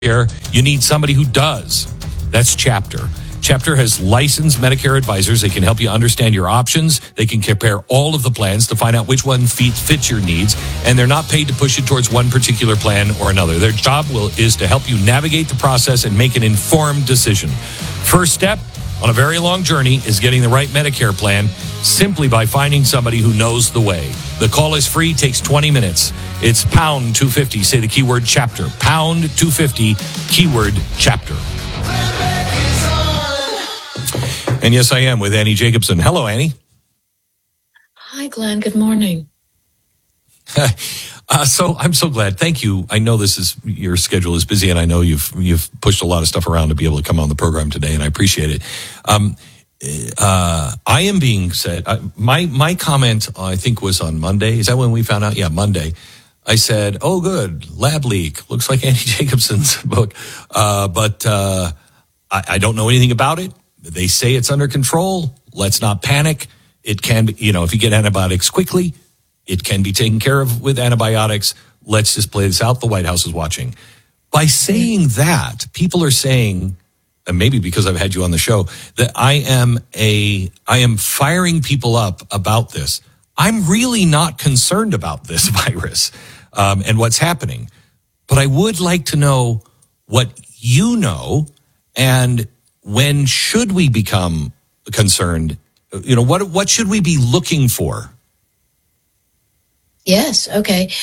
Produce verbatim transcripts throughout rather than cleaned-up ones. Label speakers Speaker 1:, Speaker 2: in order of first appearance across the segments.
Speaker 1: you need somebody who does. That's Chapter. Chapter has licensed Medicare advisors. They can help you understand your options. They can compare all of the plans to find out which one fits your needs. And they're not paid to push you towards one particular plan or another. Their job will is to help you navigate the process and make an informed decision. First step on a very long journey is getting the right Medicare plan simply by finding somebody who knows the way. The call is free, takes twenty minutes. It's pound two fifty. Say the keyword Chapter. Pound two fifty, keyword Chapter. And yes, I am with Annie Jacobson. Hello, Annie.
Speaker 2: Hi, Glenn. Good morning.
Speaker 1: uh, so I'm so glad. Thank you. I know this is your schedule is busy, and I know you've you've pushed a lot of stuff around to be able to come on the program today, and I appreciate it. Um, uh, I am being said. Uh, my my comment, I think, was on Monday. Is that when we found out? Yeah, Monday. I said, "Oh, good, lab leak. Looks like Annie Jacobson's book, uh, but uh, I, I don't know anything about it. They say it's under control. Let's not panic. It can be, you know, if you get antibiotics quickly, it can be taken care of with antibiotics. Let's just play this out. The White House is watching." By saying that, people are saying, and maybe because I've had you on the show, that I am a, I am firing people up about this. I'm really not concerned about this virus um, and what's happening. But I would like to know what you know, and when should we become concerned? You know, what what should we be looking for?
Speaker 2: Yes, okay.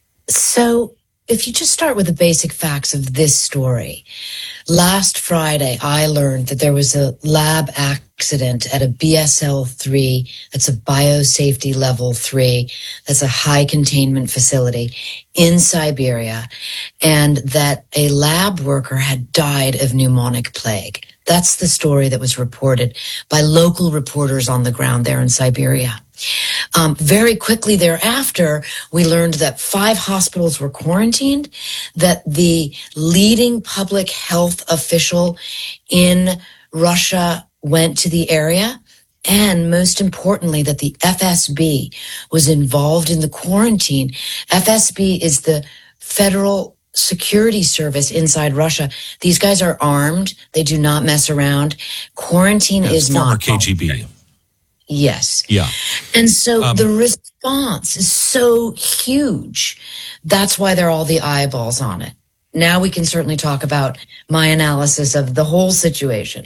Speaker 2: So if you just start with the basic facts of this story. Last Friday, I learned that there was a lab accident at a B S L three, that's a biosafety level three, that's a high containment facility in Siberia, and that a lab worker had died of pneumonic plague. That's the story that was reported by local reporters on the ground there in Siberia. Um, very quickly thereafter, we learned that five hospitals were quarantined, that the leading public health official in Russia went to the area, and most importantly, that the F S B was involved in the quarantine. F S B is the Federal Security Service inside Russia. These guys are armed. They do not mess around. Quarantine
Speaker 1: yeah,
Speaker 2: is
Speaker 1: former
Speaker 2: not
Speaker 1: K G B.
Speaker 2: Yes.
Speaker 1: Yeah.
Speaker 2: And so
Speaker 1: um,
Speaker 2: the response is so huge. That's why there are all the eyeballs on it. Now we can certainly talk about my analysis of the whole situation.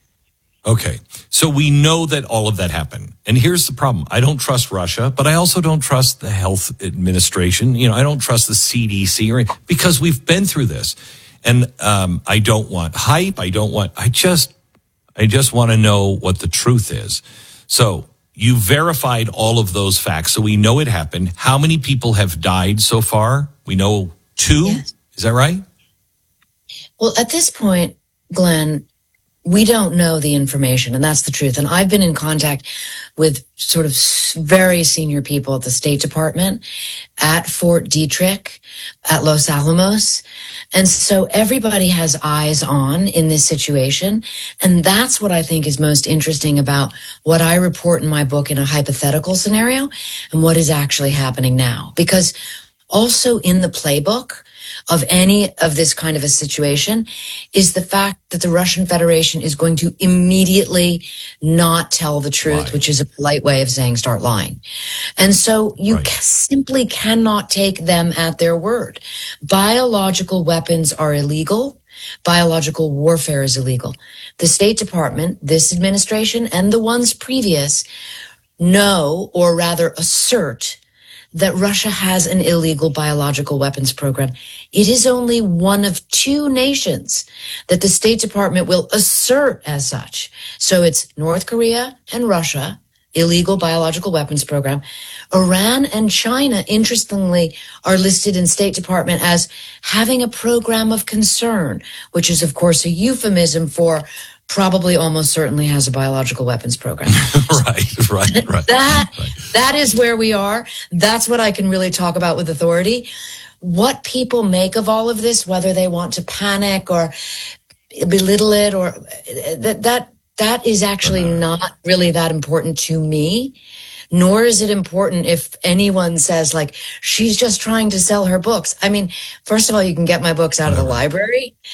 Speaker 1: Okay. So we know that all of that happened. And here's the problem. I don't trust Russia, but I also don't trust the health administration. You know, I don't trust the C D C or because we've been through this. And um, I don't want hype. I don't want, I just, I just want to know what the truth is. So you verified all of those facts. So we know it happened. How many people have died so far? We know two.
Speaker 2: Yes.
Speaker 1: Is that right?
Speaker 2: Well, at this point, Glenn, we don't know the information, and that's the truth. And I've been in contact with sort of very senior people at the State Department, at Fort Detrick, at Los Alamos. And so everybody has eyes on in this situation. And that's what I think is most interesting about what I report in my book in a hypothetical scenario and what is actually happening now. Because also in the playbook of any of this kind of a situation is the fact that the Russian Federation is going to immediately not tell the truth,
Speaker 1: Right.
Speaker 2: which is a polite way of saying start lying. And so you
Speaker 1: Right.
Speaker 2: ca- simply cannot take them at their word. Biological weapons are illegal. Biological warfare is illegal. The State Department, this administration, and the ones previous know, or rather assert, that Russia has an illegal biological weapons program. It is only one of two nations that the State Department will assert as such. So it's North Korea and Russia, illegal biological weapons program. Iran and China, interestingly, are listed in State Department as having a program of concern, which is, of course, a euphemism for probably almost certainly has a biological weapons program.
Speaker 1: right, right, right.
Speaker 2: That,
Speaker 1: right.
Speaker 2: that is where we are. That's what I can really talk about with authority. What people make of all of this, whether they want to panic or belittle it, or that, that, that is actually not really that important to me. nor is it important if anyone says, like, she's just trying to sell her books. I mean, first of all, you can get my books out of the library.